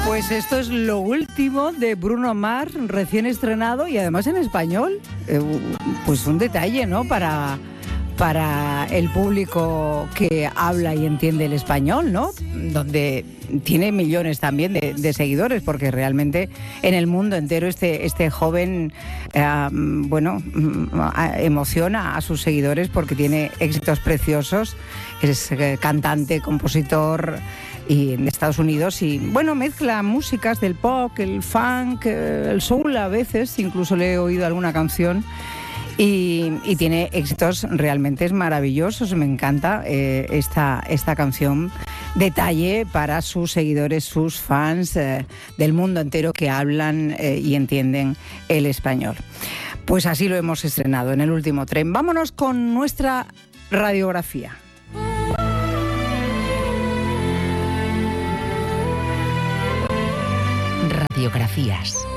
Pues esto es lo último de Bruno Mars, recién estrenado y además en español. Pues un detalle, ¿no? Para el público que habla y entiende el español, ¿no? Donde tiene millones también de seguidores, porque realmente en el mundo entero este joven, emociona a sus seguidores porque tiene éxitos preciosos. Es cantante, compositor y en Estados Unidos y mezcla músicas del pop, el funk, el soul a veces, incluso le he oído alguna canción. Y tiene éxitos realmente maravillosos. Me encanta esta canción. Detalle para sus seguidores, sus fans del mundo entero que hablan y entienden el español. Pues así lo hemos estrenado en el último tren. Vámonos con nuestra radiografía. Radiografías.